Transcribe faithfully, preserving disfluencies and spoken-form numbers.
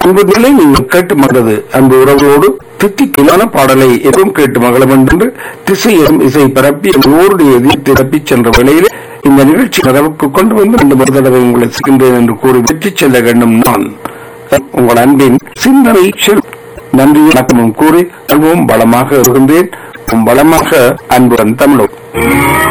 அன்பு நிலை நீங்கள் கேட்டு மகிழ்ந்தது அன்பு உறவுகளோடு தித்திக்கிலான பாடலை எதுவும் கேட்டு மகள என்று திசையும் இசை பரப்பி ஓருடைய திரப்பி சென்ற வேளையில் இந்த நிகழ்ச்சி நிறைவுக்கு கொண்டு வந்து ரெண்டு ஒரு தடவை உங்களை சிக்கின்றேன் என்று கூறி வெற்றி செல்ல வேண்டும். நான் உங்கள் அன்பின் சிந்தனை செல் நன்றி வணக்கமும் கூறி அல்வோம் பலமாக இருக்கின்றேன். பலமாக அன்புடன் தமிழ்